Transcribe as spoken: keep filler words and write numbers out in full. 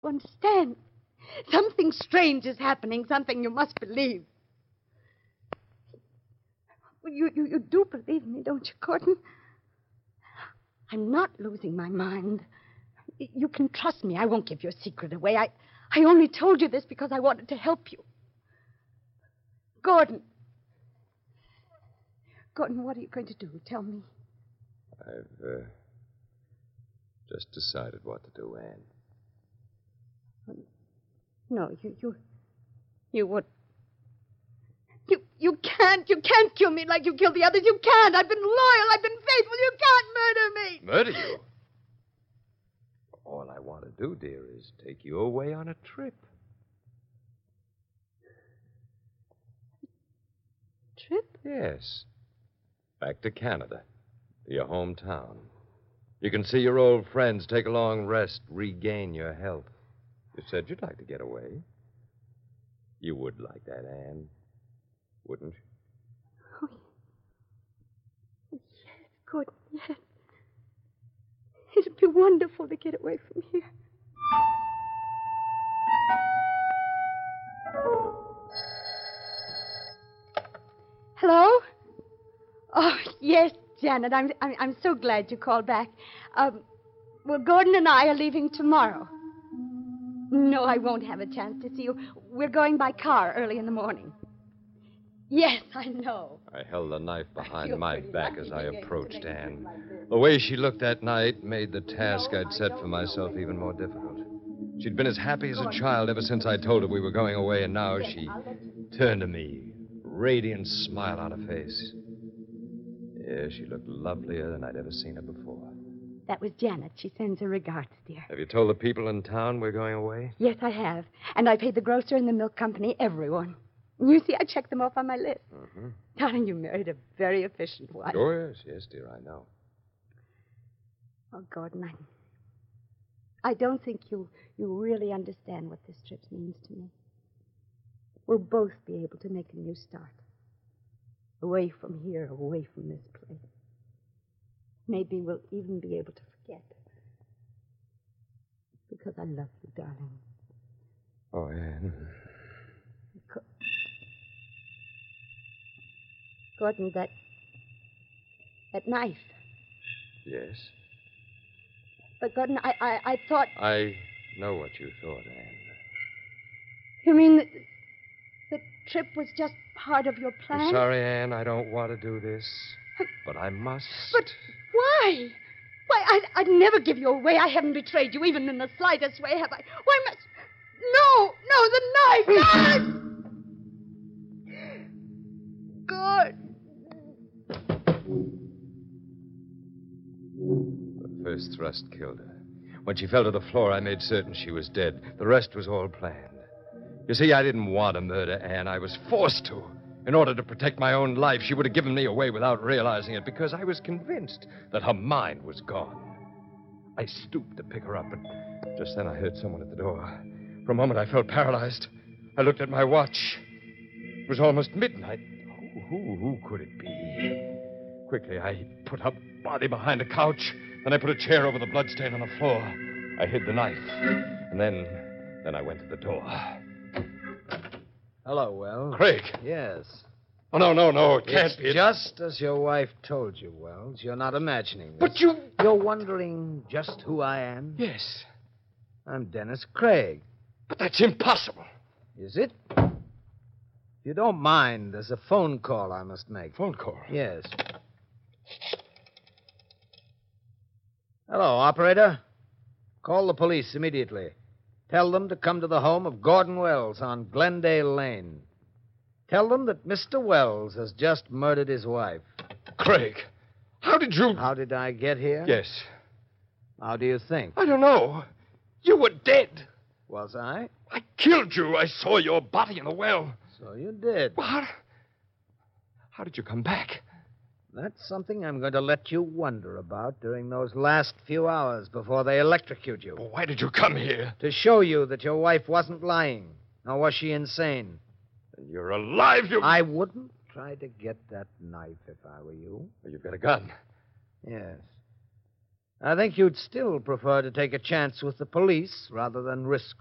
Understand? Something strange is happening, something you must believe. Well, you, you, you do believe me, don't you, Gordon? I'm not losing my mind. You can trust me. I won't give your secret away. I, I only told you this because I wanted to help you. Gordon. Gordon, what are you going to do? Tell me. I've uh, just decided what to do, Anne. No, you, you, you would. You, you can't, you can't kill me like you killed the others. You can't. I've been loyal. I've been faithful. You can't murder me. Murder you? All I want to do, dear, is take you away on a trip. Trip? Yes. Back to Canada, to your hometown. You can see your old friends, take a long rest, regain your health. You said you'd like to get away. You would like that, Anne, wouldn't you? Oh, yes, Gordon, yes. It'd be wonderful to get away from here. Hello? Oh, yes, Janet. I'm, I'm, I'm so glad you called back. Um, well, Gordon and I are leaving tomorrow. No, I won't have a chance to see you. We're going by car early in the morning. Yes, I know. I held the knife behind feel my pretty back lucky as I to get to approached make a Anne. trip like this. The way she looked that night made the task I'd set for myself even more difficult. She'd been as happy as a child ever since I told her we were going away, and now she turned to me, radiant smile on her face. Yeah, she looked lovelier than I'd ever seen her before. That was Janet. She sends her regards, dear. Have you told the people in town we're going away? Yes, I have. And I paid the grocer and the milk company, everyone. You see, I checked them off on my list. Mm-hmm. Darling, you married a very efficient wife. Oh, yes, yes, dear, I know. Oh, Gordon, I, I don't think you, you really understand what this trip means to me. We'll both be able to make a new start. Away from here, away from this place. Maybe we'll even be able to forget. Because I love you, darling. Oh, Anne. Co- Gordon, that... that knife. Yes? But, Gordon, I, I, I thought... I know what you thought, Anne. You mean that the trip was just part of your plan? I'm sorry, Anne. I don't want to do this. But I must. But why? Why, I'd, I'd never give you away. I haven't betrayed you, even in the slightest way, have I? Why must... No, no, the knife! Knife! God. The first thrust killed her. When she fell to the floor, I made certain she was dead. The rest was all planned. You see, I didn't want to murder Anne. I was forced to. In order to protect my own life, she would have given me away without realizing it because I was convinced that her mind was gone. I stooped to pick her up, but just then I heard someone at the door. For a moment, I felt paralyzed. I looked at my watch. It was almost midnight. Who, who, who could it be? Quickly, I put her body behind a couch. Then I put a chair over the bloodstain on the floor. I hid the knife. And then, then I went to the door. Hello, Wells. Craig. Yes. Oh, no, no, no, it can't It's be. It- just as your wife told you, Wells. You're not imagining this. But you... You're wondering just who I am? Yes. I'm Dennis Craig. But that's impossible. Is it? If you don't mind, there's a phone call I must make. Phone call? Yes. Hello, operator. Call the police immediately. Tell them to come to the home of Gordon Wells on Glendale Lane. Tell them that Mister Wells has just murdered his wife. Craig, how did you... How did I get here? Yes. How do you think? I don't know. You were dead. Was I? I killed you. I saw your body in the well. So you did. Well, how... How did you come back? That's something I'm going to let you wonder about during those last few hours before they electrocute you. Well, why did you come here? To show you that your wife wasn't lying, nor was she insane. And you're alive, you... I wouldn't try to get that knife if I were you. Well, you've got a gun. Yes. I think you'd still prefer to take a chance with the police rather than risk